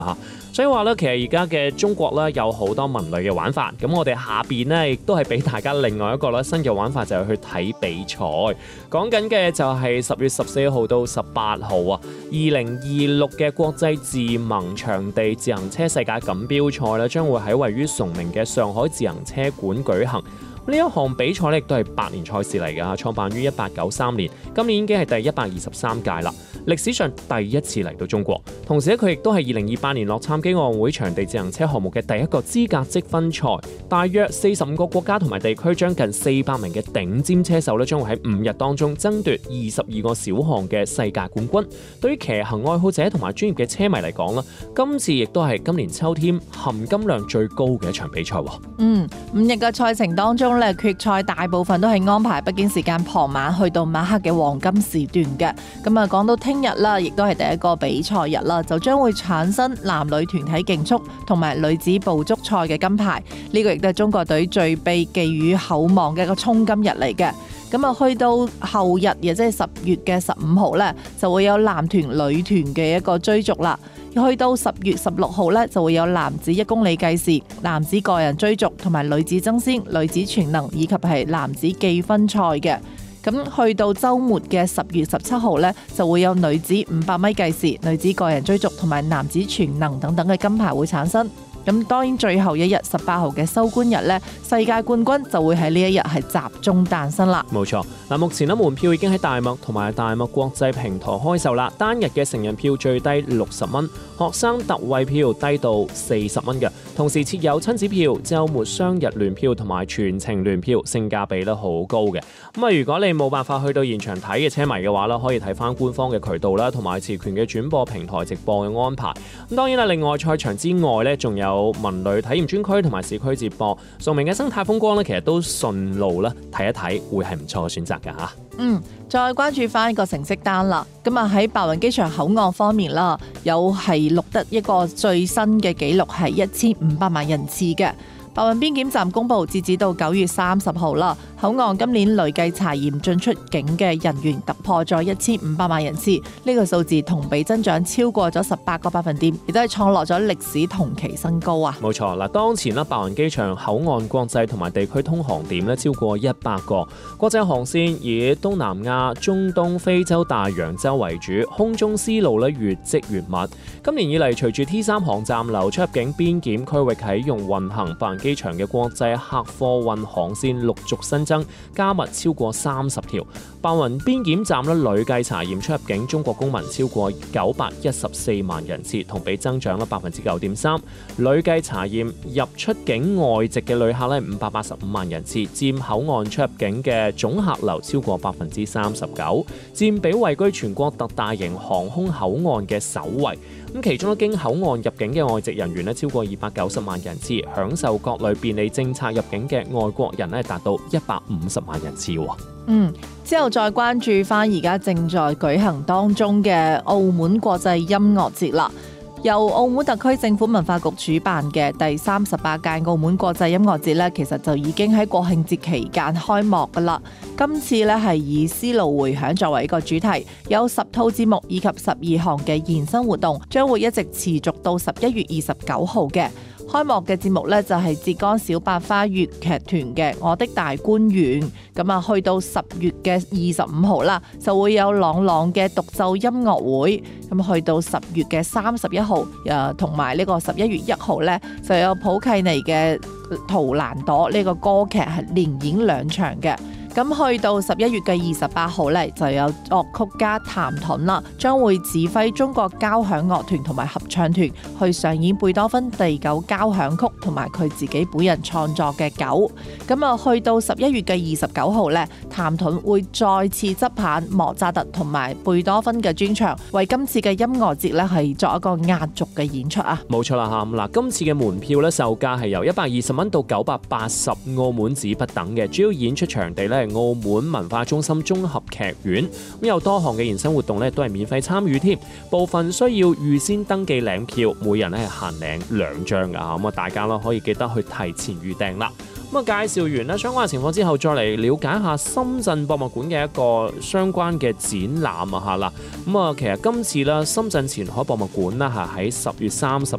所以話咧，其實而家嘅中國咧有好多文類嘅玩法，咁我哋下邊咧亦都係俾大家另外一個咧新嘅玩法，就係去睇比賽。講緊嘅就係10月14號到18號啊，2026嘅國際自盟場地自行車世界錦標賽咧，將會喺位於崇明嘅上海自行車館舉行。呢一項比賽咧亦都係百年賽事嚟㗎，創辦於1893年，今年已經係第123屆啦。歷史上第一次嚟到中國，同時咧佢亦都係2028年洛杉磯奧運會場地自行車項目嘅第一個資格積分賽。大約45個國家同埋地區，將近400名嘅頂尖車手咧，將會喺5日當中爭奪22個小項嘅世界冠軍。對於騎行愛好者同埋專業嘅車迷嚟講啦，今次亦都係今年秋天含金量最高嘅一場比賽。 5日嘅賽程當中咧，決賽大部分都係安排北京時間傍晚去到晚黑嘅黃金時段嘅。咁啊，講到聽日啦，亦都係第一個比賽日啦，就將會產生男女團體競速同埋女子捕捉賽嘅金牌。呢個亦都係中國隊最被寄予厚望嘅一個衝金日嚟嘅。咁啊，去到後日，亦即係10月嘅15號咧，就會有男團、女團嘅一個追逐啦。去到10月16號咧，就會有男子1公里計時、男子個人追逐同埋女子爭先、女子全能以及係男子計分賽嘅。咁去到週末嘅10月17號咧，就會有女子500米計時、女子個人追逐同埋男子全能等等嘅金牌會產生。咁當然最後一日18號嘅收官日呢，世界冠軍就會喺呢一日係集中誕生啦。 冇錯，嗱，目前咧門票已經喺大麥同埋大麥國際平台開售啦。單日嘅成人票最低60蚊，學生特惠票低到40蚊嘅。同時設有親子票、週末雙日聯票同埋全程聯票，性價比咧好高嘅。咁啊，如果你冇辦法去到現場睇嘅車迷嘅話咧，可以睇翻官方嘅渠道啦，同埋持權嘅轉播平台直播嘅安排。咁當然啦，另外賽場之外咧，仲有文旅體驗專區同埋市區接播，崇明嘅生態風光咧，其實都順路咧睇一睇，會係唔錯嘅選擇㗎嚇。 再關注翻一個成績單啦。咁啊喺白雲機場口岸方面啦，有係錄得一個最新嘅紀錄係1500萬人次嘅。白雲邊檢站公佈，截止到9月30號啦，口岸今年累計查驗進出境嘅人員突破咗1500萬人次，呢個數字同比增長超過咗18個百分點，亦都係創落咗歷史同期新高啊！ 冇錯嗱，當前咧白雲機場口岸國際同埋地區通航點咧超過100個，國際航線以東南亞、中東、非洲、大洋洲為主，空中絲路咧越積越密。今年以嚟，隨住 T3 航站樓出入境邊檢區域啟用運行，白雲機場嘅國際客貨運航線陸續新增，加密超過30條。白雲邊檢站咧累計查驗出入境中國公民超過914萬人次，同比增長9.3%。累計查驗入出境外籍嘅旅客咧585萬人次，佔口岸出入境嘅總客流超過39%，佔比位居全國特大型航空口岸嘅首位。咁其中經口岸入境嘅外籍人員咧超過290萬人次，享受各類便利政策入境嘅外國人咧達到150萬人次。 之後再關注翻而家正在舉行當中嘅澳門國際音樂節啦。由澳門特區政府文化局主辦嘅第38屆澳門國際音樂節呢，其實就已經喺國慶節期間開幕噶啦。今次呢係以絲路迴響作為一個主題，有10套節目以及12項嘅延伸活動，將會一直持續到11月29號嘅。開幕嘅節目呢，就係浙江小百花粵劇團嘅《我的大觀園》，咁啊去到10月嘅25號啦，就會有朗朗嘅獨奏音樂會，咁去到10月嘅31號，同埋呢個11月1號呢，就有普契尼嘅《圖蘭朵》呢個歌劇係連演2場嘅。咁去到11月嘅28號咧，就有作曲家譚盾啦，將會指揮中國交響樂團同埋合唱團去上演貝多芬第9交響曲同埋佢自己本人創作嘅9。咁啊，去到11月嘅29號咧，譚盾會再次執棒莫扎特同埋貝多芬嘅專場，為今次嘅音樂節咧係作一個壓軸嘅演出啊！ 冇錯啦嚇，咁嗱，今次嘅門票咧售價係由120蚊到980澳門紙不等嘅，主要演出場地咧，澳門文化中心綜合劇院，咁有多項嘅延伸活動咧都係免費參與添，部分需要預先登記領票，每人咧係限領2張噶，咁啊大家啦可以記得去提前預訂啦。咁啊介紹完咧相關嘅情況之後，再嚟了解下深圳博物館嘅一個相關嘅展覽啊嚇啦。咁啊其實今次啦深圳前海博物館啦係喺10月30